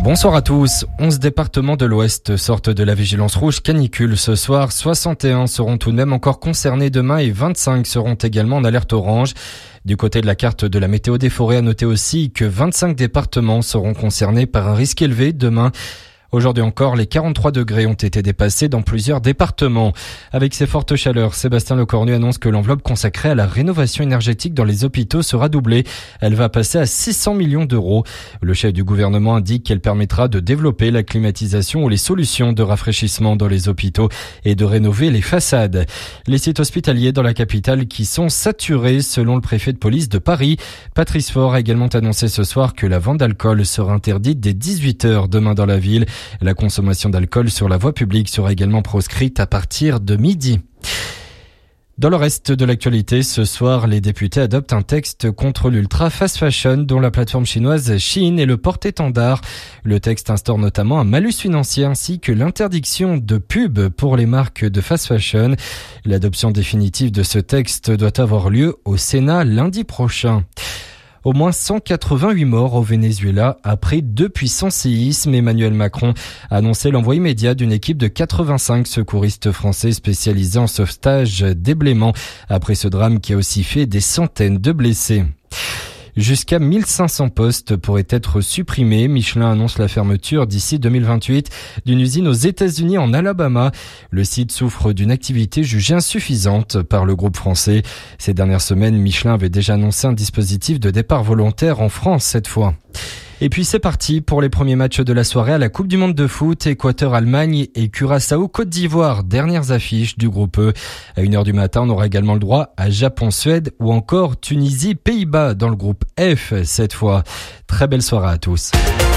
Bonsoir à tous. 11 départements de l'Ouest sortent de la vigilance rouge canicule ce soir. 61 seront tout de même encore concernés demain et 25 seront également en alerte orange. Du côté de la carte de la météo des forêts, à noter aussi que 25 départements seront concernés par un risque élevé demain. Aujourd'hui encore, les 43 degrés ont été dépassés dans plusieurs départements. Avec ces fortes chaleurs, Sébastien Lecornu annonce que l'enveloppe consacrée à la rénovation énergétique dans les hôpitaux sera doublée. Elle va passer à 600 millions d'euros. Le chef du gouvernement indique qu'elle permettra de développer la climatisation ou les solutions de rafraîchissement dans les hôpitaux et de rénover les façades. Les sites hospitaliers dans la capitale qui sont saturés selon le préfet de police de Paris. Patrice Faure a également annoncé ce soir que la vente d'alcool sera interdite dès 18h demain dans la ville. La consommation d'alcool sur la voie publique sera également proscrite à partir de midi. Dans le reste de l'actualité, ce soir, les députés adoptent un texte contre l'ultra fast fashion dont la plateforme chinoise Shein est le porte-étendard. Le texte instaure notamment un malus financier ainsi que l'interdiction de pub pour les marques de fast fashion. L'adoption définitive de ce texte doit avoir lieu au Sénat lundi prochain. Au moins 188 morts au Venezuela après 2 puissants séismes. Emmanuel Macron a annoncé l'envoi immédiat d'une équipe de 85 secouristes français spécialisés en sauvetage déblaiement après ce drame qui a aussi fait des centaines de blessés. Jusqu'à 1500 postes pourraient être supprimés. Michelin annonce la fermeture d'ici 2028 d'une usine aux États-Unis en Alabama. Le site souffre d'une activité jugée insuffisante par le groupe français. Ces dernières semaines, Michelin avait déjà annoncé un dispositif de départ volontaire en France cette fois. Et puis c'est parti pour les premiers matchs de la soirée à la Coupe du Monde de foot. Équateur-Allemagne et Curaçao-Côte d'Ivoire, dernières affiches du groupe E. À 1h du matin, on aura également le droit à Japon-Suède ou encore Tunisie-Pays-Bas dans le groupe F cette fois. Très belle soirée à tous.